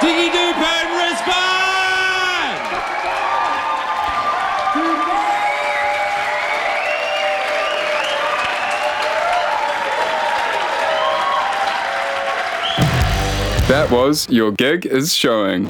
Diggy Dooper in Brisbane! That was Your Gig is Showing.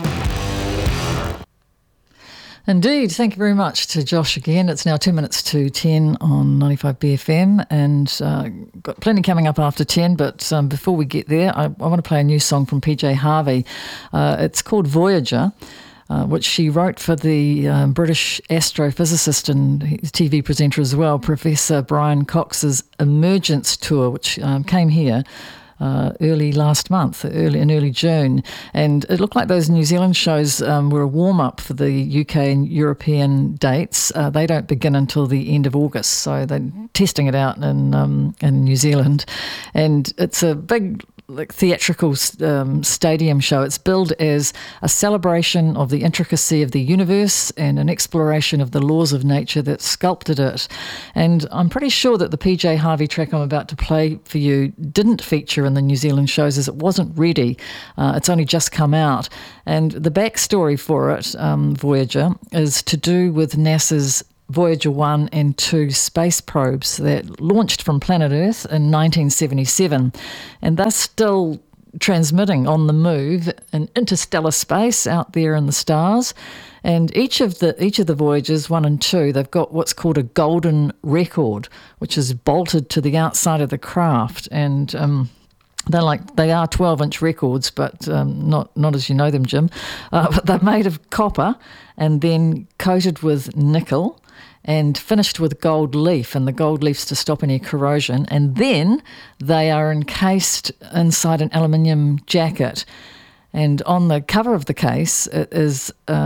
Indeed, thank you very much to Josh again. It's now 10 minutes to 10 on 95 BFM, and got plenty coming up after 10, but before we get there, I want to play a new song from PJ Harvey. It's called Voyager, which she wrote for the British astrophysicist and TV presenter as well, Professor Brian Cox's Emergence Tour, which came here early last month, in early June. And it looked like those New Zealand shows were a warm-up for the UK and European dates. They don't begin until the end of August, so they're testing it out in New Zealand. And it's a big theatrical stadium show. It's billed as a celebration of the intricacy of the universe and an exploration of the laws of nature that sculpted it. And I'm pretty sure that the PJ Harvey track I'm about to play for you didn't feature in the New Zealand shows, as it wasn't ready. It's only just come out. And the backstory for it, Voyager, is to do with NASA's Voyager 1 and 2 space probes that launched from planet Earth in 1977, and they're still transmitting on the move in interstellar space out there in the stars. And each of the Voyagers 1 and 2, they've got what's called a golden record, which is bolted to the outside of the craft, and they are 12-inch records, but not as you know them, Jim. But they're made of copper and then coated with nickel and finished with gold leaf, and the gold leaf's to stop any corrosion. And then they are encased inside an aluminium jacket. And on the cover of the case, it's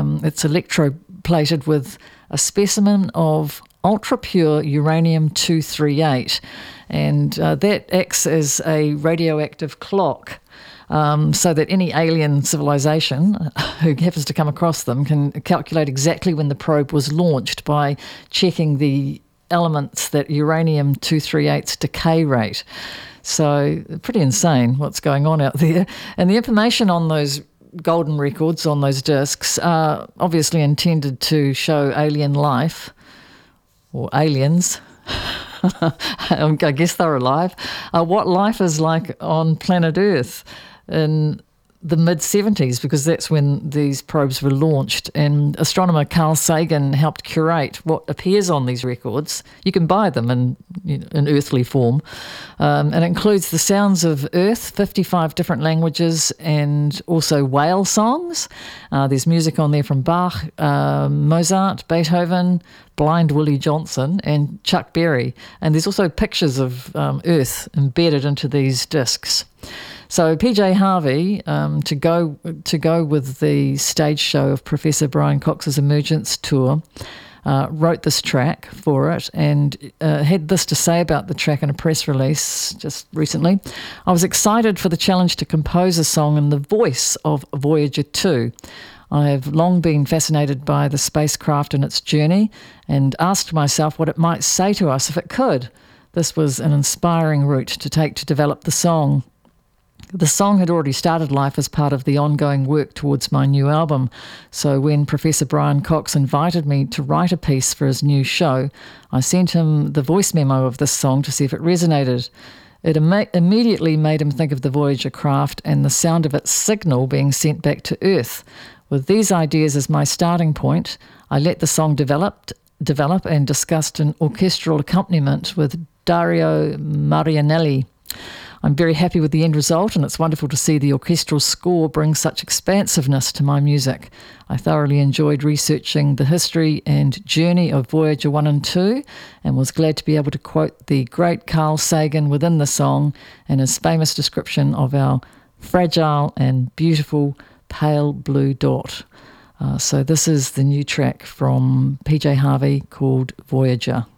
electroplated with a specimen of ultra-pure uranium-238, and that acts as a radioactive clock, so that any alien civilization who happens to come across them can calculate exactly when the probe was launched by checking the elements, that uranium-238's decay rate. So pretty insane what's going on out there. And the information on those golden records, on those discs, are obviously intended to show alien life, or aliens. I guess they're alive. What life is like on planet Earth in the mid-70s, because that's when these probes were launched. And astronomer Carl Sagan helped curate what appears on these records. You can buy them in earthly form. And it includes the sounds of Earth, 55 different languages, and also whale songs. There's music on there from Bach, Mozart, Beethoven, Blind Willie Johnson, and Chuck Berry. And there's also pictures of Earth embedded into these discs. So PJ Harvey, to go with the stage show of Professor Brian Cox's Emergence Tour, wrote this track for it, and had this to say about the track in a press release just recently. I was excited for the challenge to compose a song in the voice of Voyager 2. I have long been fascinated by the spacecraft and its journey, and asked myself what it might say to us if it could. This was an inspiring route to take to develop the song. The song had already started life as part of the ongoing work towards my new album, so when Professor Brian Cox invited me to write a piece for his new show, I sent him the voice memo of this song to see if it resonated. It immediately made him think of the Voyager craft and the sound of its signal being sent back to Earth. With these ideas as my starting point, I let the song develop and discussed an orchestral accompaniment with Dario Marianelli. I'm very happy with the end result, and it's wonderful to see the orchestral score bring such expansiveness to my music. I thoroughly enjoyed researching the history and journey of Voyager 1 and 2, and was glad to be able to quote the great Carl Sagan within the song and his famous description of our fragile and beautiful pale blue dot. So this is the new track from PJ Harvey called Voyager.